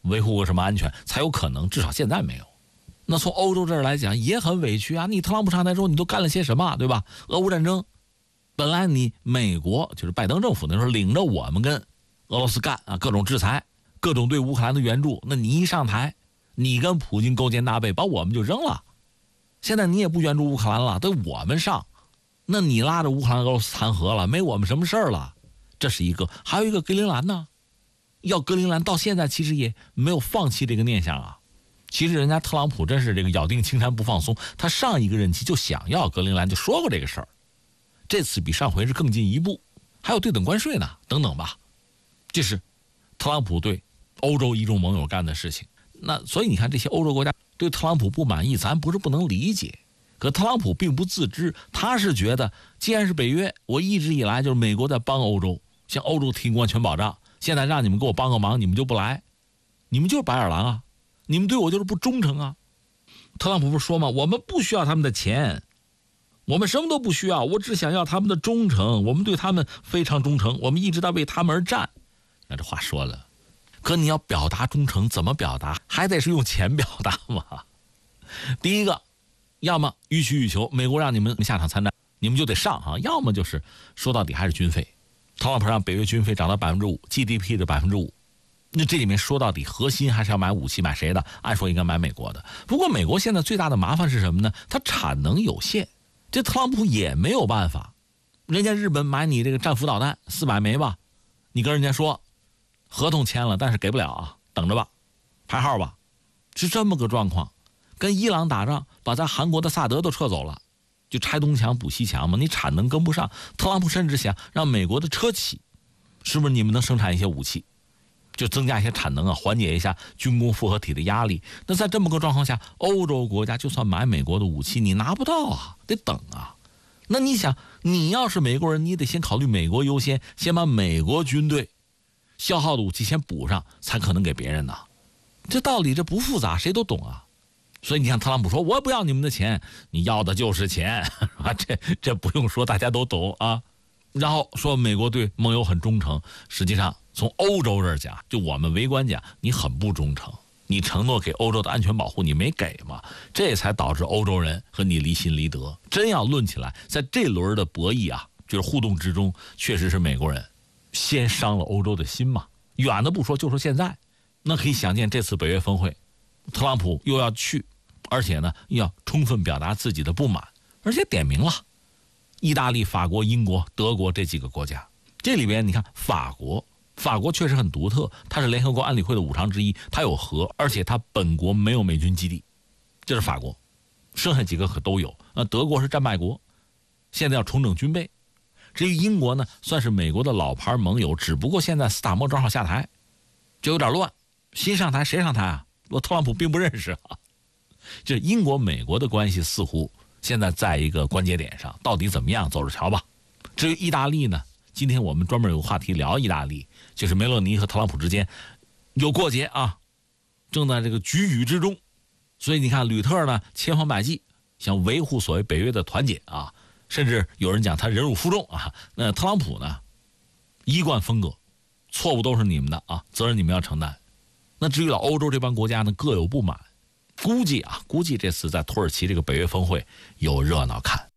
维护个什么安全才有可能，至少现在没有。那从欧洲这儿来讲也很委屈啊，你特朗普上台之后你都干了些什么，对吧？俄乌战争本来你美国就是拜登政府那时候领着我们跟俄罗斯干啊，各种制裁，各种对乌克兰的援助，那你一上台你跟普京勾肩搭背把我们就扔了，现在你也不援助乌克兰了，得我们上，那你拉着乌克兰俄罗斯谈和了，没我们什么事儿了。这是一个，还有一个格陵兰呢，要格陵兰到现在其实也没有放弃这个念想啊。其实人家特朗普真是这个咬定青山不放松，他上一个任期就想要格陵兰，就说过这个事儿，这次比上回是更进一步，还有对等关税呢，等等吧。这是特朗普对欧洲一众盟友干的事情。那所以你看这些欧洲国家对特朗普不满意，咱不是不能理解，可特朗普并不自知，他是觉得既然是北约，我一直以来就是美国在帮欧洲，向欧洲提供安全保障，现在让你们给我帮个忙，你们就不来，你们就是白眼狼啊，你们对我就是不忠诚啊。特朗普不是说吗？我们不需要他们的钱，我们什么都不需要，我只想要他们的忠诚，我们对他们非常忠诚，我们一直在为他们而战。那这话说了，可你要表达忠诚怎么表达？还得是用钱表达嘛。第一个，要么予取予求，美国让你们下场参战，你们就得上啊；要么就是说到底还是军费。特朗普让北约军费涨到 5%， GDP 的 5%， 那这里面说到底核心还是要买武器，买谁的？按说应该买美国的。不过美国现在最大的麻烦是什么呢？它产能有限，这特朗普也没有办法。人家日本买你这个战斧导弹400枚吧，你跟人家说合同签了，但是给不了啊，等着吧，排号吧，是这么个状况。跟伊朗打仗，把咱韩国的萨德都撤走了，就拆东墙补西墙嘛，你产能跟不上。特朗普甚至想让美国的车企，是不是你们能生产一些武器，就增加一些产能啊，缓解一下军工复合体的压力。那在这么个状况下，欧洲国家就算买美国的武器，你拿不到啊，得等啊。那你想，你要是美国人，你得先考虑美国优先，先把美国军队消耗的武器先补上，才可能给别人呢。这道理这不复杂，谁都懂啊。所以你看特朗普说我不要你们的钱，你要的就是钱啊，这不用说，大家都懂啊。然后说美国对盟友很忠诚，实际上从欧洲这儿讲，就我们围观讲，你很不忠诚，你承诺给欧洲的安全保护你没给嘛，这才导致欧洲人和你离心离德。真要论起来，在这轮的博弈啊，就是互动之中，确实是美国人先伤了欧洲的心嘛。远的不说，就说现在，那可以想见这次北约峰会，特朗普又要去，而且呢要充分表达自己的不满，而且点名了意大利、法国、英国、德国这几个国家。这里边你看法国确实很独特，它是联合国安理会的5常之一，它有核，而且它本国没有美军基地，这是法国。剩下几个可都有。德国是战败国，现在要重整军备。至于英国呢，算是美国的老牌盟友，只不过现在斯塔默正好下台，就有点乱。新上台谁上台啊？我特朗普并不认识啊。这英国美国的关系似乎现在在一个关节点上，到底怎么样，走着瞧吧。至于意大利呢，今天我们专门有个话题聊意大利，就是梅洛尼和特朗普之间有过节啊，正在这个举语之中。所以你看吕特呢千方百计想维护所谓北约的团结啊，甚至有人讲他忍辱负重啊。那特朗普呢一贯风格，错误都是你们的啊，责任你们要承担。那至于老欧洲这帮国家呢，各有不满，估计这次在土耳其这个北约峰会有热闹看。